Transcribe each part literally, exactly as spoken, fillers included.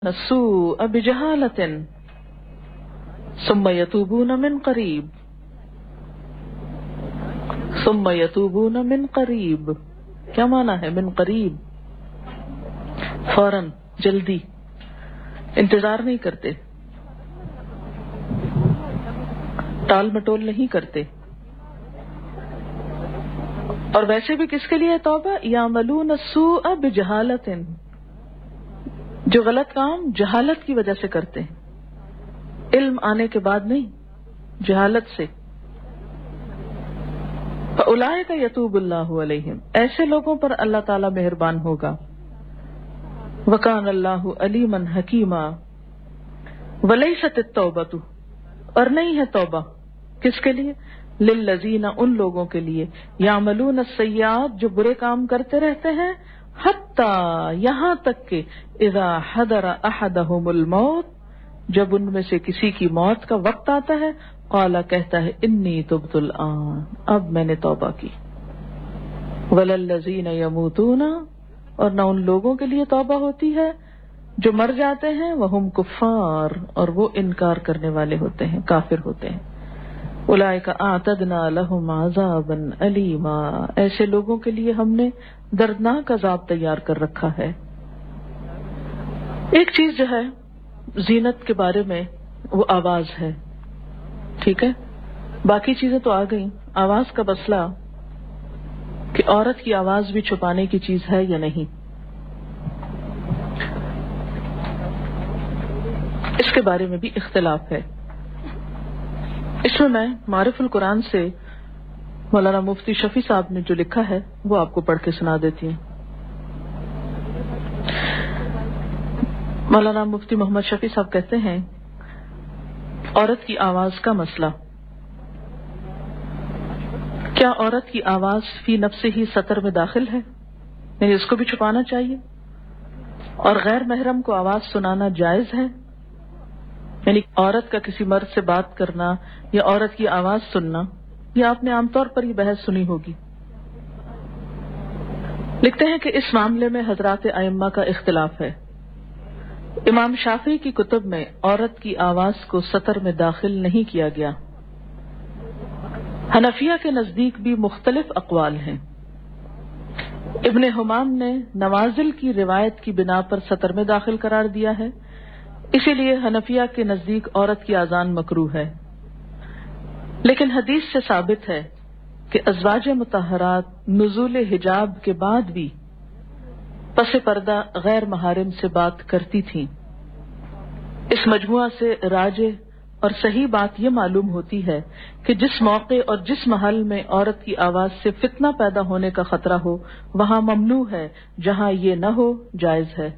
السوء بجهالة ثم يتوبون من قریب ثم يتوبون من قریب کیا معنی ہے من قریب؟ فوراً، جلدی، انتظار نہیں کرتے، ٹال مٹول نہیں کرتے۔ اور ویسے بھی کس کے لیے توبہ؟ یعملون السوء بجہالۃ، جو غلط کام جہالت کی وجہ سے کرتے ہیں، علم آنے کے بعد نہیں، جہالت سے۔ فاولئک یتوب اللہ علیہم، ایسے لوگوں پر اللہ تعالی مہربان ہوگا۔ وکان اللہ علیما حکیما۔ ولیست التوبۃ، اور نہیں ہے توبہ کس کے لیے؟ للذین، ان لوگوں کے لیے، یعملون السیئات، جو برے کام کرتے رہتے ہیں، حتی، یہاں تک کہ اذا حضر احدہم الموت، جب ان میں سے کسی کی موت کا وقت آتا ہے، قال، کہتا ہے، انی تبت الآن، اب میں نے توبہ کی۔ وللذین یموتون، اور نہ ان لوگوں کے لیے توبہ ہوتی ہے جو مر جاتے ہیں، وہم کفار، اور وہ انکار کرنے والے ہوتے ہیں، کافر ہوتے ہیں۔ اولئک اعتدنا لہم عذابا الیما، ایسے لوگوں کے لیے ہم نے دردناک عذاب تیار کر رکھا ہے۔ ایک چیز جو ہے زینت کے بارے میں، وہ آواز ہے، ٹھیک ہے؟ باقی چیزیں تو آ گئیں، آواز کا مسئلہ کہ عورت کی آواز بھی چھپانے کی چیز ہے یا نہیں، اس کے بارے میں بھی اختلاف ہے۔ اس میں میں معرف القرآن سے مولانا مفتی شفیع صاحب نے جو لکھا ہے وہ آپ کو پڑھ کے سنا دیتی ہوں۔ مولانا مفتی محمد شفیع صاحب کہتے ہیں، عورت کی آواز کا مسئلہ، کیا عورت کی آواز فی نفس ہی سطر میں داخل ہے، یعنی اس کو بھی چھپانا چاہیے؟ اور غیر محرم کو آواز سنانا جائز ہے؟ یعنی عورت کا کسی مرد سے بات کرنا یا عورت کی آواز سننا، یا آپ نے عام طور پر یہ بحث سنی ہوگی۔ لکھتے ہیں کہ اس معاملے میں حضرات ائمہ کا اختلاف ہے۔ امام شافعی کی کتب میں عورت کی آواز کو سطر میں داخل نہیں کیا گیا۔ حنفیہ کے نزدیک بھی مختلف اقوال ہیں۔ ابن حمام نے نوازل کی روایت کی بنا پر سطر میں داخل قرار دیا ہے، اسی لیے حنفیہ کے نزدیک عورت کی اذان مکروہ ہے۔ لیکن حدیث سے ثابت ہے کہ ازواج مطہرات نزول حجاب کے بعد بھی پس پردہ غیر محارم سے بات کرتی تھیں۔ اس مجموعہ سے راجح اور صحیح بات یہ معلوم ہوتی ہے کہ جس موقع اور جس محل میں عورت کی آواز سے فتنہ پیدا ہونے کا خطرہ ہو، وہاں ممنوع ہے، جہاں یہ نہ ہو جائز ہے۔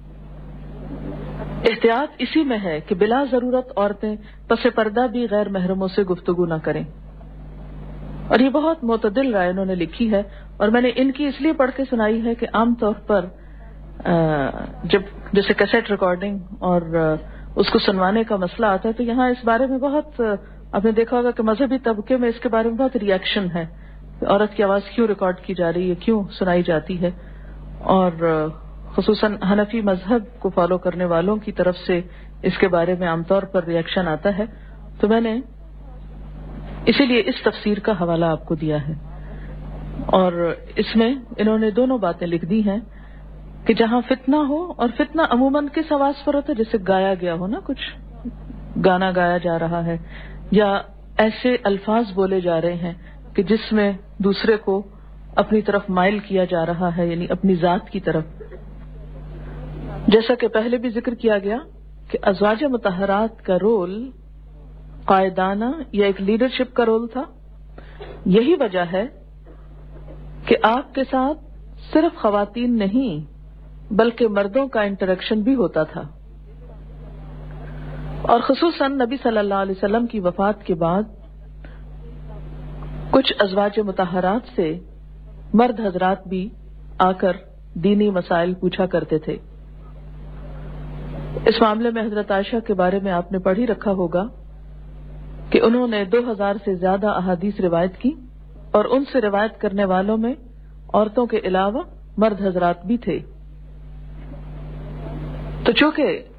احتیاط اسی میں ہے کہ بلا ضرورت عورتیں پس پردہ بھی غیر محرموں سے گفتگو نہ کریں، اور یہ بہت معتدل رائے انہوں نے لکھی ہے، اور میں نے ان کی اس لیے پڑھ کے سنائی ہے کہ عام طور پر جب جیسے کیسٹ ریکارڈنگ اور اس کو سنوانے کا مسئلہ آتا ہے تو یہاں اس بارے میں بہت، آپ نے دیکھا ہوگا کہ مذہبی طبقے میں اس کے بارے میں بہت ریئیکشن ہے، عورت کی آواز کیوں ریکارڈ کی جا رہی ہے، کیوں سنائی جاتی ہے، اور خصوصاً حنفی مذہب کو فالو کرنے والوں کی طرف سے اس کے بارے میں عام طور پر ریئیکشن آتا ہے۔ تو میں نے اسی لیے اس تفسیر کا حوالہ آپ کو دیا ہے، اور اس میں انہوں نے دونوں باتیں لکھ دی ہیں کہ جہاں فتنہ ہو، اور فتنہ عموماً کس آواز پر ہوتا ہے، جیسے گایا گیا ہو نا، کچھ گانا گایا جا رہا ہے یا ایسے الفاظ بولے جا رہے ہیں کہ جس میں دوسرے کو اپنی طرف مائل کیا جا رہا ہے، یعنی اپنی ذات کی طرف۔ جیسا کہ پہلے بھی ذکر کیا گیا کہ ازواج مطہرات کا رول قائدانہ یا ایک لیڈرشپ کا رول تھا۔ یہی وجہ ہے کہ آپ کے ساتھ صرف خواتین نہیں بلکہ مردوں کا انٹریکشن بھی ہوتا تھا، اور خصوصاً نبی صلی اللہ علیہ وسلم کی وفات کے بعد کچھ ازواج مطہرات سے مرد حضرات بھی آ کر دینی مسائل پوچھا کرتے تھے۔ اس معاملے میں حضرت عائشہ کے بارے میں آپ نے پڑھ ہی رکھا ہوگا کہ انہوں نے دو ہزار سے زیادہ احادیث روایت کی، اور ان سے روایت کرنے والوں میں عورتوں کے علاوہ مرد حضرات بھی تھے۔ تو چونکہ